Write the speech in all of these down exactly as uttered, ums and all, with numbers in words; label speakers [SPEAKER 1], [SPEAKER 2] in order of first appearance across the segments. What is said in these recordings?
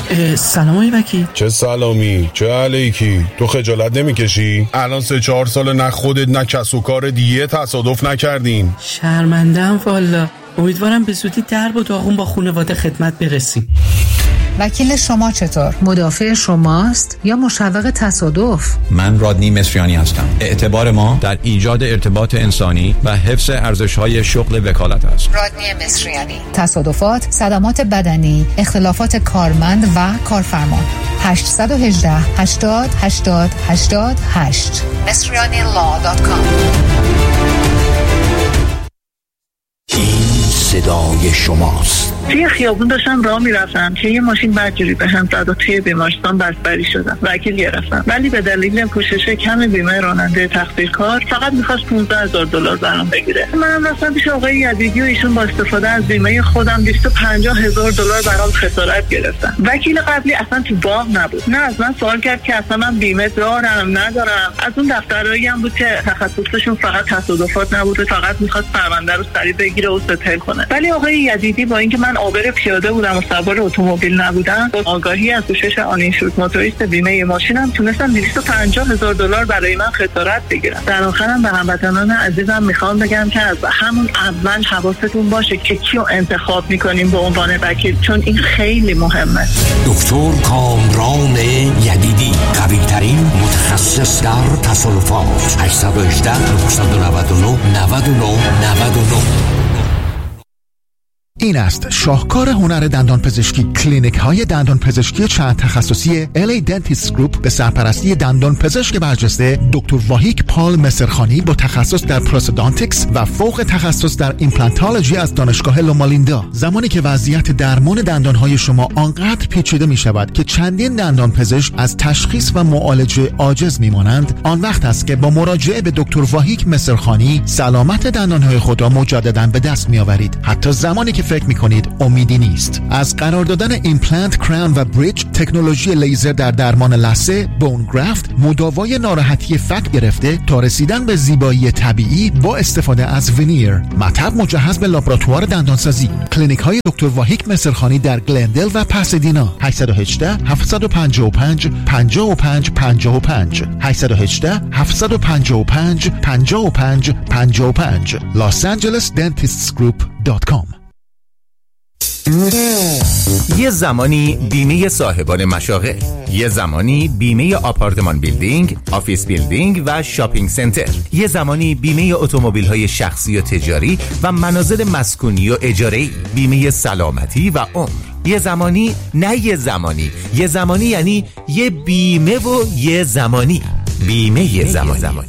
[SPEAKER 1] سلام آقای وکیل.
[SPEAKER 2] چه سلامی چه علیکی؟ تو خجالت نمیکشی؟ الان سه چهار سال نه خودت نه کس و کار دیگه تصادف نکردین.
[SPEAKER 1] شرمنده‌ام والا. امیدوارم به زودی درب و داغون با خانواده خدمت برسیم.
[SPEAKER 3] وکیل شما چطور؟ مدافع شماست یا مشوق تصادف؟
[SPEAKER 4] من رادنی مصریانی هستم. اعتبار ما در ایجاد ارتباط انسانی و حفظ ارزش‌های شغل وکالت است.
[SPEAKER 3] رادنی مصریانی. تصادفات، صدمات بدنی، اختلافات کارمند و کارفرما. هشت یک هشت هشتاد هشتاد هشتاد هشت مصریانی لا دات کام.
[SPEAKER 5] این صدای شماست.
[SPEAKER 6] توی خیابون داشتم راه میرفتم که یه ماشین بدجوری بهم زد و توی بیمارستان بستری شدم. وکیل گرفتم ولی به دلیل پوشش کم بیمه راننده تقدیرکار فقط می‌خواست پانزده هزار دلار برام بگیره. منم رفتم پیش آقای یزیدی و ایشون با استفاده از بیمه خودم دویست و پنجاه هزار دلار برام خسارت گرفتن. وکیل قبلی اصلا تو باغ نبود. نه از من سوال کرد که اصلا من بیمه دارم ندارم. از اون دفترایی هم بود که تخصصشون فقط تصادفات نبود، فقط می‌خواست پرونده رو سریع بگیره و ستل کنه. ولی آقای یزیدی با اینکه من عابر پیاده بودم و سوار اتومبیل نبودم، با آگاهی از پوشش آنینشورد موتوریست بیمه ماشینم تونستم دویست و پنجاه هزار دلار برای من خسارت بگیرم. در آخرم به هموطنان عزیزم میخوام بگم که از همون اول حواستون باشه که کیو انتخاب میکنیم به عنوان وکیل، چون این خیلی مهمه.
[SPEAKER 5] دکتر کامران یدیدی، قوی ترین متخصص در تصادفات. هشت یک هشت نه نه نه نه نه نه.
[SPEAKER 7] این است شاهکار هنر دندان پزشکی. کلینیک های دندان پزشکی چند تخصصی ال ای Dentist Group به سرپرستی دندان پزشک برجسته دکتر واهیک پال مصرخانی با تخصص در پروستودانتیکس و فوق تخصص در ایمپلانتولوژی از دانشگاه لومالیندا. زمانی که وضعیت درمان دندان های شما آنقدر پیچیده می شود که چندین دندان پزشک از تشخیص و معالجه عاجز می مانند، آن وقت است که با مراجعه به دکتر واهیک مصرخانی سلامت دندان های خود را مجددا به دست می آورید، حتی زمانی که فکر میکنید امیدی نیست. از قرار دادن ایمپلنت، کراون و بریج، تکنولوژی لیزر در درمان لثه، بون گرافت، مداوای ناراحتی فک گرفته تا رسیدن به زیبایی طبیعی با استفاده از ونیر. مطب مجهز به لابراتوار دندانسازی. کلینیک های دکتر واهیک مصرخانی در گلندل و پاسادینا. هشت یک هشت هفت پنج پنج پنج پنج پنج پنج هشت یک هشت هفت پنج پنج پنج پنج پنج پنج los angeles dentists group دات کام.
[SPEAKER 8] یه زمانی بیمه صاحبان مشاغل، یه زمانی بیمه آپارتمان بیلدینگ، آفیس بیلدینگ و شاپینگ سنتر، یه زمانی بیمه اتومبیل‌های شخصی و تجاری و منازل مسکونی و اجاره‌ای، بیمه سلامتی و عمر. یه زمانی نه یه زمانی، یه زمانی یعنی یه بیمه و یه زمانی. بیمه یه زمانی, زمانی.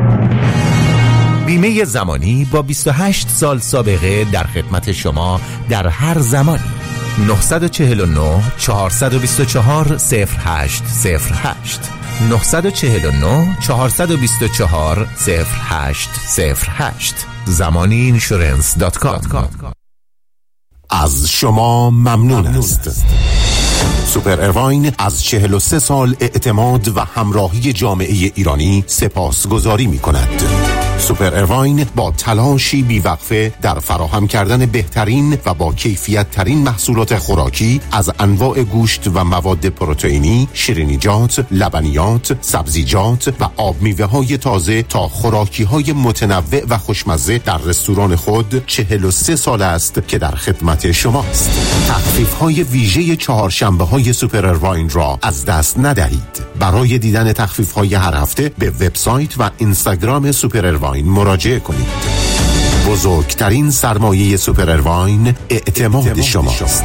[SPEAKER 8] بیمه زمانی با بیست و هشت سال سابقه در خدمت شما در هر زمانی. نه چهار نه چهار دو چهار صفر هشت صفر هشت نه چهار نه چهار دو چهار صفر هشت صفر هشت زمانی اینشورنس دات کام.
[SPEAKER 5] از شما ممنون است. سوپر اروین از چهل و سه سال اعتماد و همراهی جامعه ایرانی سپاسگزاری می کند. سوپر اروین با تلاشی بیوقفه در فراهم کردن بهترین و با کیفیت ترین محصولات خوراکی از انواع گوشت و مواد پروتئینی، شیرینیجات، لبنیات، سبزیجات و آب میوه های تازه تا خوراکی های متنوع و خوشمزه در رستوران خود چهل و سه سال است که در خدمت شماست. تخفیف های ویژه چهارشنبه های سوپر اروین را از دست ندهید. برای دیدن تخفیف های هر هفته به وبسایت و اینستاگرام سوپر اروین مراجعه کنید. بزرگترین سرمایه سوپر اروین اعتماد, اعتماد شماست.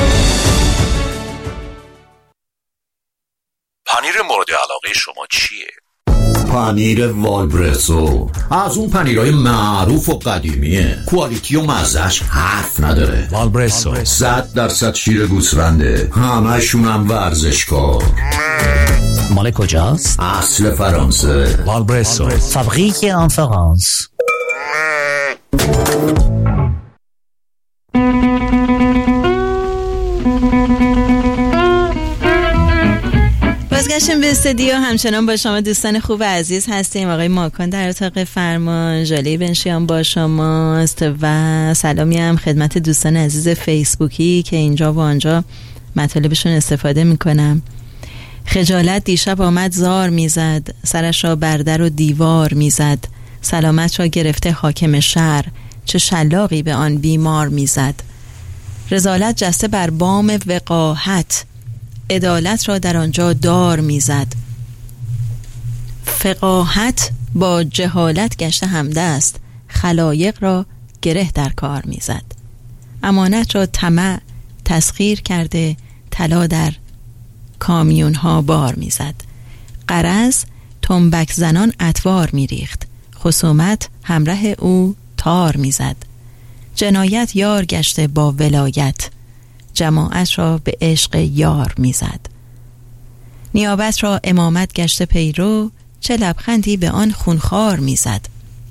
[SPEAKER 9] پنیر مورد علاقه شما چیه؟
[SPEAKER 10] پنیر والبرسو از اون پنیرهای معروف و قدیمیه، کوالیتی و مزهش حرف نداره.
[SPEAKER 9] والبرسو
[SPEAKER 10] صد درصد شیر گوسفنده، همشون هم ورزشکار.
[SPEAKER 11] مال کجاست؟
[SPEAKER 10] اصل فرانسه.
[SPEAKER 11] والبرسو فابریک ان فرانس.
[SPEAKER 12] بازگشتیم به استودیو. همچنان با شما دوستان خوب عزیز هستیم. آقای ماکان در اتاق فرمان، ژاله بنشیان با شماست و سلامی هم خدمت دوستان عزیز فیسبوکی که اینجا و آنجا مطالبشون استفاده میکنم. خجالت دیشب آمد زار میزد، سرش را بر در و دیوار میزد. سلامت را گرفته حاکم شهر، چه شلاقی به آن بیمار میزد. رذالت جسته بر بام وقاحت، عدالت را در آنجا دار میزد. فقاهت با جهالت گشته همدست، خلایق را گره در کار میزد. امانت را طمع تسخیر کرده، طلا در کامیون ها بار میزد. غرض تنبک زنان اطوار میریخت، خصومت همراه او تار میزد. جنایت یار گشته با ولایت، جماعت را به عشق یار میزد. نیابت را امامت گشته پیرو، چه لبخندی به آن خونخوار میزد.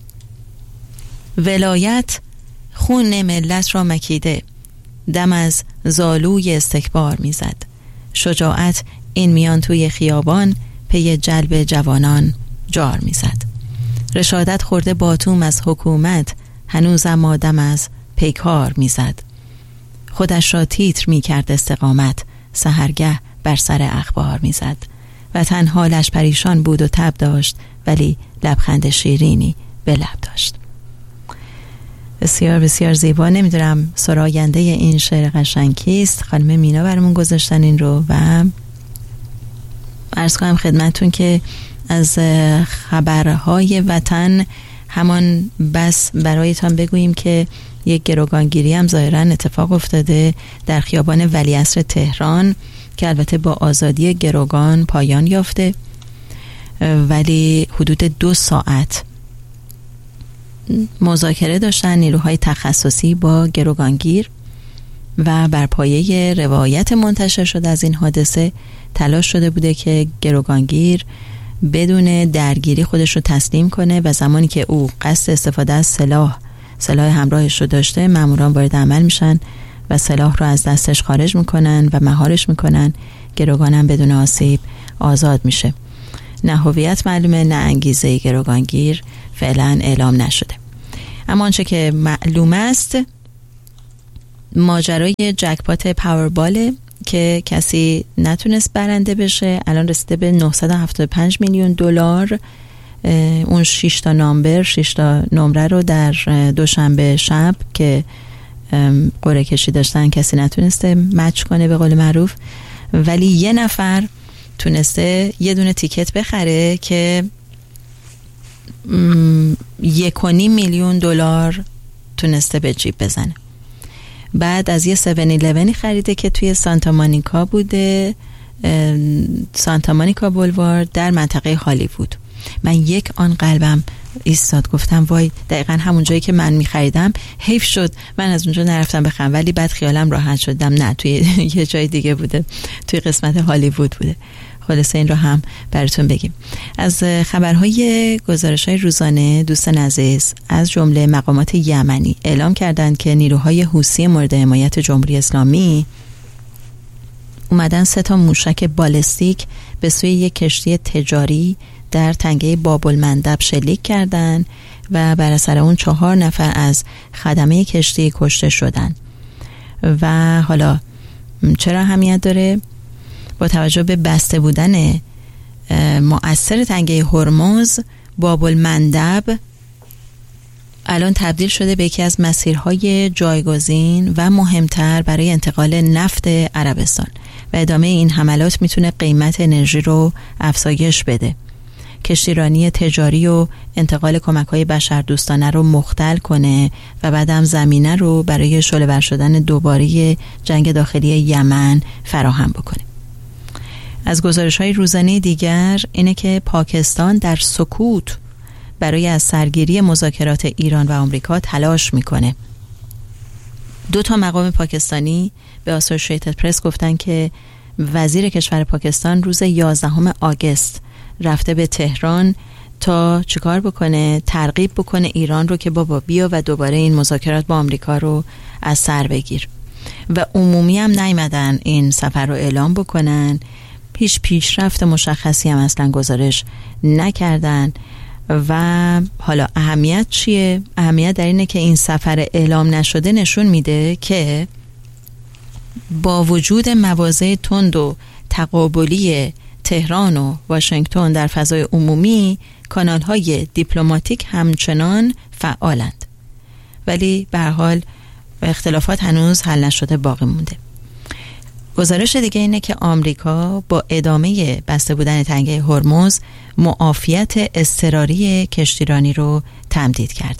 [SPEAKER 12] ولایت خون ملت را مکیده، دم از زالوی استکبار میزد. شجاعت این میان توی خیابان، پی جلب جوانان جار میزد. رشادت خورده باتوم از حکومت، هنوز اما دم از پیکار میزد. خودش را تیتر میکرد استقامت، سحرگه بر سر اخبار میزد. وطن حالش پریشان بود و تب داشت، ولی لبخند شیرینی به لب داشت. بسیار بسیار زیبا. نمیدونم سراینده این شعر قشنگ کیست. خانم مینا برامون گذاشتن این رو و عرض کنم خدمتون که از خبرهای وطن همان بس برایتان بگوییم که یک گروگانگیری هم ظاهرا اتفاق افتاده در خیابان ولیعصر تهران که البته با آزادی گروگان پایان یافته، ولی حدود دو ساعت مذاکره داشتن نیروهای تخصصی با گروگانگیر و بر پایه روایت منتشر شده از این حادثه تلاش شده بوده که گروگانگیر بدون درگیری خودش رو تسلیم کنه و زمانی که او قصد استفاده از سلاح سلاح همراهش رو داشته، ماموران وارد عمل میشن و سلاح رو از دستش خارج میکنن و مهارش میکنن. گروگانم بدون آسیب آزاد میشه. نه هویت معلومه، نه انگیزه گروگانگیر فعلا اعلام نشده. اما آنچه که معلوم است ماجرای جکپات پاورباله که کسی نتونست برنده بشه. الان رسیده به نهصد و هفتاد و پنج میلیون دلار. اون شش تا نامبر شش تا نمره رو در دوشنبه شب که قرعه کشی داشتن کسی نتونسته مچ کنه به قول معروف، ولی یه نفر تونسته یه دونه تیکت بخره که یک و نیم میلیون دلار تونسته به جیب بزنه. بعد از یه سیون ایلونی خریده که توی سانتا مونیکا بوده، سانتا مونیکا بولوارد در منطقه هالیوود. من یک آن قلبم ایستاد، گفتم وای دقیقا همون جایی که من میخریدم، حیف شد من از اونجا نرفتم بخرم. ولی بعد خیالم راحت شدم نه توی یه جای دیگه بوده، توی قسمت هالیوود بوده. خلاصه این رو هم براتون بگیم. از خبرهای گزارش‌های روزانه دوستان عزیز، از جمله مقامات یمنی اعلام کردند که نیروهای حوثی مورد حمایت جمهوری اسلامی اومدن سه تا موشک بالستیک به سوی یک کشتی تجاری در تنگه باب المندب شلیک کردند و بر اثر اون چهار نفر از خدمه کشتی کشته شدند. و حالا چرا اهمیت داره؟ با توجه به بسته بودن مؤثر تنگه هرمز، باب المندب الان تبدیل شده به یکی از مسیرهای جایگزین و مهمتر برای انتقال نفت عربستان و ادامه این حملات میتونه قیمت انرژی رو افزایش بده، کشتیرانی تجاری و انتقال کمک‌های بشردوستانه رو مختل کنه و بعدم زمینه رو برای شعله‌ور شدن دوباره جنگ داخلی یمن فراهم بکنه. از گزارش‌های روزانه دیگر اینه که پاکستان در سکوت برای از سرگیری مذاکرات ایران و آمریکا تلاش میکنه. دو تا مقام پاکستانی به آسوشیتد پرس گفتن که وزیر کشور پاکستان روز یازدهم آگوست رفته به تهران تا چیکار بکنه؟ ترغیب بکنه ایران رو که بابا بیا و دوباره این مذاکرات با آمریکا رو از سر بگیر. و عمومی هم نیامدن این سفر رو اعلام بکنن، هیچ پیشرفت مشخصی هم اصلا گزارش نکردن. و حالا اهمیت چیه؟ اهمیت در اینه که این سفر اعلام نشده نشون میده که با وجود مواضع تند و تقابلی تهران و واشنگتن در فضای عمومی، کانال‌های دیپلماتیک همچنان فعالند، ولی به هر حال اختلافات هنوز حل نشده باقی مونده. گزارش دیگه اینه که آمریکا با ادامه بسته بودن تنگه هرمز معافیت اضطراری کشتیرانی رو تمدید کرده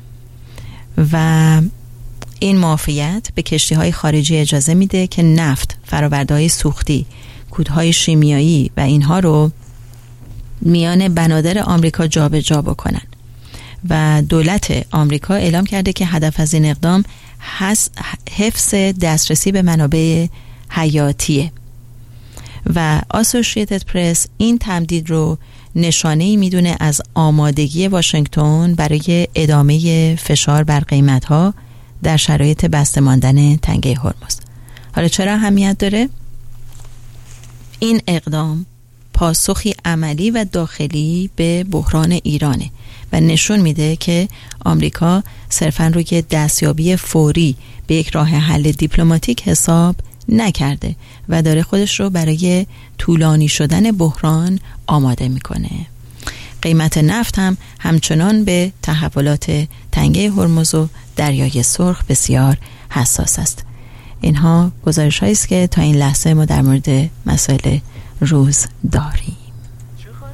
[SPEAKER 12] و این معافیت به کشتی‌های خارجی اجازه میده که نفت، فرآورده‌های سوختی، کودهای شیمیایی و اینها رو میان بنادر آمریکا جابجا بکنن و دولت آمریکا اعلام کرده که هدف از این اقدام حفظ دسترسی به منابع حیاتیه و آسوشییتد پرس این تمدید رو نشانه‌ای میدونه از آمادگی واشنگتن برای ادامه فشار بر قیمت‌ها در شرایط بسته ماندن تنگه هرمز. حالا چرا اهمیت داره؟ این اقدام پاسخی عملی و داخلی به بحران ایرانه و نشون میده که آمریکا صرفاً روی دستیابی فوری به یک راه حل دیپلماتیک حساب نکرده و داره خودش رو برای طولانی شدن بحران آماده میکنه. قیمت نفت هم همچنان به تحولات تنگه هرمز و دریای سرخ بسیار حساس است. اینها گزارش هایی است که تا این لحظه ما در مورد مسائل روز داریم.